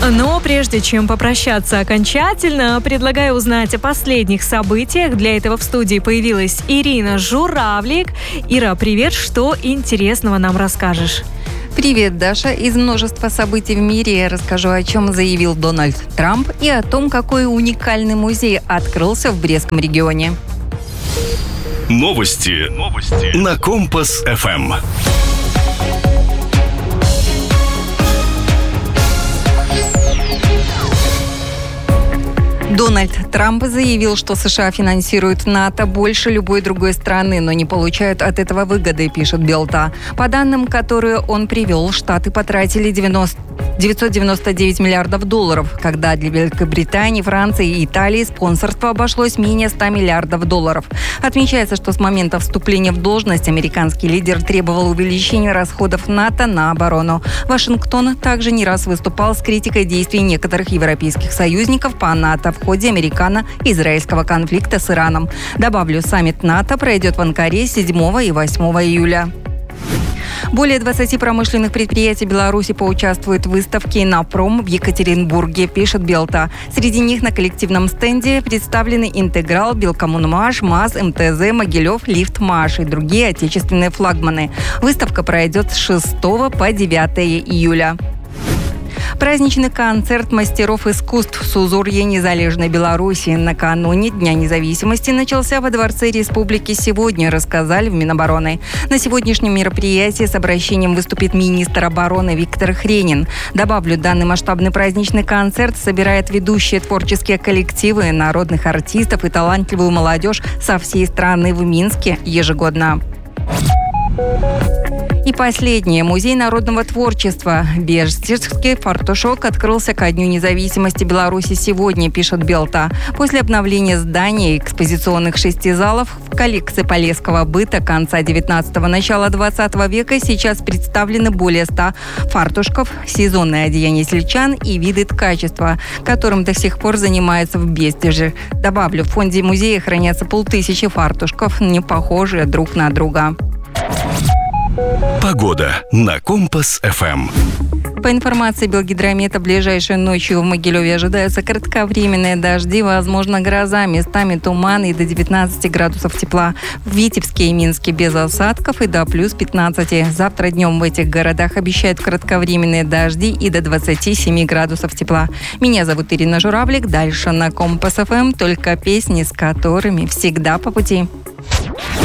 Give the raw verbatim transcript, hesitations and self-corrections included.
Но прежде чем попрощаться окончательно, предлагаю узнать о последних событиях. Для этого в студии появилась Ирина Журавлик. Ира, привет, что интересного нам расскажешь? Привет, Даша. Из множества событий в мире я расскажу, о чем заявил Дональд Трамп и о том, какой уникальный музей открылся в Брестском регионе. Новости. Новости. На Компас эф эм. Дональд Трамп заявил, что США финансируют НАТО больше любой другой страны, но не получают от этого выгоды, пишет Белта. По данным, которые он привел, Штаты потратили девятьсот девяносто девять миллиардов долларов, когда для Великобритании, Франции и Италии спонсорство обошлось менее ста миллиардов долларов. Отмечается, что с момента вступления в должность американский лидер требовал увеличения расходов НАТО на оборону. Вашингтон также не раз выступал с критикой действий некоторых европейских союзников по НАТО в ходе американо-израильского конфликта с Ираном. Добавлю, саммит НАТО пройдет в Анкаре седьмого и восьмого июля. Более двадцати промышленных предприятий Беларуси поучаствуют в выставке «Иннопром» в Екатеринбурге, пишет Белта. Среди них на коллективном стенде представлены «Интеграл», «Белкоммунмаш», МАЗ, МТЗ, «Могилев», «Лифтмаш» и другие отечественные флагманы. Выставка пройдет с шестого по девятое июля. Праздничный концерт мастеров искусств «Сузурье незалежной Беларуси» накануне Дня независимости начался во Дворце Республики сегодня, рассказали в Минобороны. На сегодняшнем мероприятии с обращением выступит министр обороны Виктор Хренин. Добавлю, данный масштабный праздничный концерт собирает ведущие творческие коллективы, народных артистов и талантливую молодежь со всей страны в Минске ежегодно. И последнее. Музей народного творчества «Бежецкий фартушок» открылся ко Дню независимости Беларуси сегодня, пишет Белта. После обновления здания и экспозиционных шести залов в коллекции полесского быта конца девятнадцатого – начала двадцатого века сейчас представлены более ста фартушков, сезонные одеяния сельчан и виды ткачества, которым до сих пор занимаются в Бестеже. Добавлю, в фонде музея хранятся полтысячи фартушков, не похожие друг на друга. Погода на Компас эф эм. По информации Белгидромета, ближайшей ночью в Могилеве ожидаются кратковременные дожди, возможно гроза, местами туман и до девятнадцати градусов тепла. В Витебске и Минске без осадков и до плюс пятнадцати. Завтра днем в этих городах обещают кратковременные дожди и до двадцати семи градусов тепла. Меня зовут Ирина Журавлик. Дальше на Компас эф эм только песни, с которыми всегда по пути.